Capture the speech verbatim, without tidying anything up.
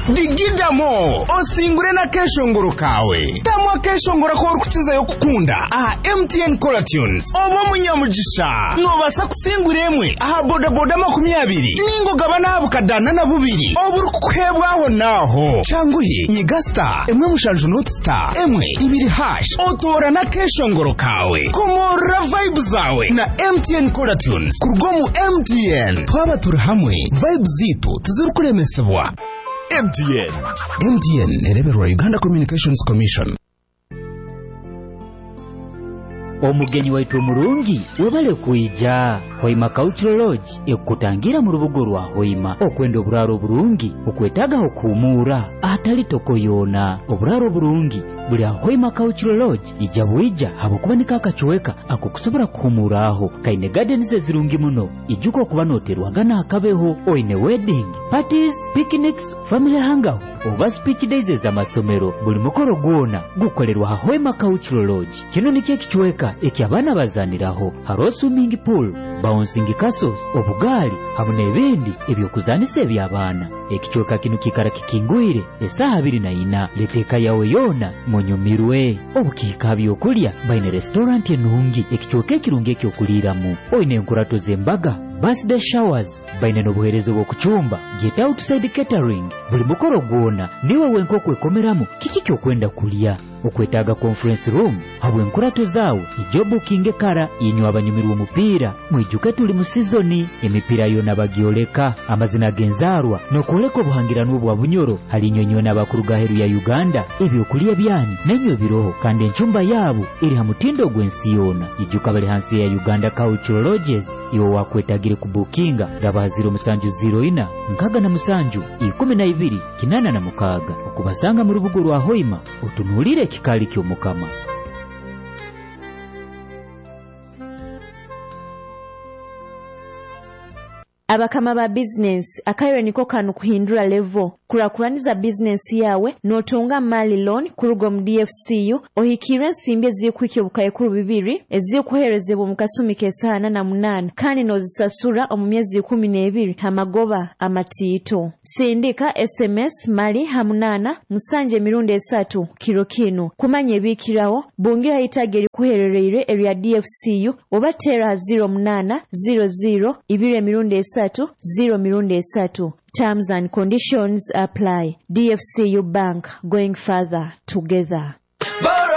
digidamo osingure na kesho ngoro kawe tamwa kesho ngoro ko rukukiza yo kukunda aha M T N Color Tunes obo munyamugisha nobasa kusingura emwe aha boda boda makumyabiri ningo gabana abukadana na bubiri oburu kukwebwaho naho changuye nyigasta emwe mushanju not star emwe ibiri hash otora na kesho ngoro kawe komora vibe zawe na M T N Color Tunes kurgomu M T N twaba turi hamwe vibe zitu tuzirukuremesebwa M T N M T N ereberwa Uganda Communications Commission. Omugenyi waitu murungi webale kuija Hoima Cultural Lodge ekutangira mu rubugo rwa Hoima okwenda oburaro burungi okwetaga okumura atali tokoyona oburaro burungi buli Hoima Cultural Lodge ijabwija habokubanika akachuweka akukusobora kumuraho kaine gardens zirungi muno ijuko kuba noterwaga nakabeho oine wedding parties picnics family hangout oba speech days z'amasomero buli mukoro gwona gukolerwa Hoima Cultural Lodge kino nikye kichweka eki abana bazaniraho haro swimming pool bouncing castles obugali hamwe n'ebindi ebyokuzanisa eby'abana ekichweka kino kikara kikingwire esaha abiri na ina leteka yawe yona monyumirwe obukika byokulya baine restaurant enungi ekichweka ekirungi ekyokuliramu oine enkurato z'embaga birthday showers baine n'obuherezo bw'okuchumba get outside catering buli mukoro gwona niwe wenko kwekomeramu kiki kyokwenda kulya okwetaga conference room habwe enkurato zawe ijo booking kara yenywa abanyumirwa omupira mwijuke tuli mu season emipira yona bagioleka amazina genzarwa nokoleka obuhangirano bwa bunyoro hali nyonyo n'abakuruga heru ya Uganda ebyo kulya byanyu nenyo biroho kandi enchumba yabo iri hamutindo gwensi yona ijuka bali hansi ya Uganda Cultural Lodges yo wakwetagire ku bookinga raba zero musanju zero ina nkaga na musanju ikumi na ibiri kinana na mukaga okubasanga mu rubugo rwa Hoima utunulire kikali ky'omukama. Abakama ba business akayo niko kanu kuhindura level kurakuraniza business yawe notonga mali loan kurugo mu D F C U ohikire nsimbe zikwikyo bukaye kuru bibiri ezikuherezebwa mu kasumi kesana na munana kandi nozisasura omu myezi kumi n'ebiri hamagoba amatito sindika S M S mali hamunana musanje mirundi esatu kiro kino kumanye bikirawo bungira itageri kuherereire area D F C U obatera zero munana zero zero ibire mirundi esatu zero mirundi esatu. Terms and conditions apply. D F C U Bank, going further together.